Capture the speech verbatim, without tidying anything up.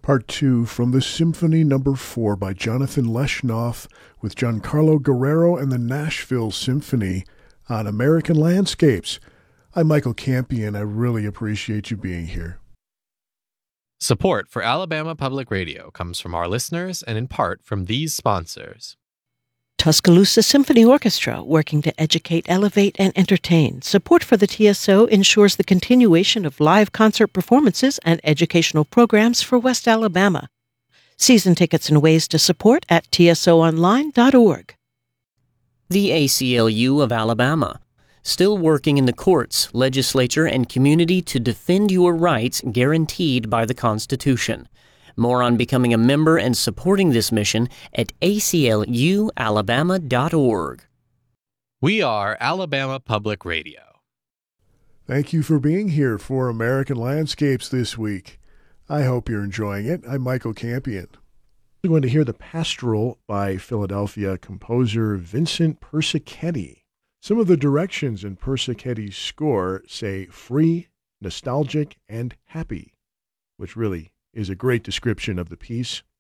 Part two from the Symphony Number four by Jonathan Leshnoff with Giancarlo Guerrero and the Nashville Symphony on American Landscapes. I'm Michael Campion. I really appreciate you being here. Support for Alabama Public Radio comes from our listeners and in part from these sponsors. Tuscaloosa Symphony Orchestra, working to educate, elevate, and entertain. Support for the T S O ensures the continuation of live concert performances and educational programs for West Alabama. Season tickets and ways to support at T S O online dot org. The A C L U of Alabama, still working in the courts, legislature, and community to defend your rights guaranteed by the Constitution. More on becoming a member and supporting this mission at A C L U alabama dot org. We are Alabama Public Radio. Thank you for being here for American Landscapes this week. I hope you're enjoying it. I'm Michael Campion. We're going to hear the Pastoral by Philadelphia composer Vincent Persichetti. Some of the directions in Persichetti's score say free, nostalgic, and happy, which really is a great description of the piece.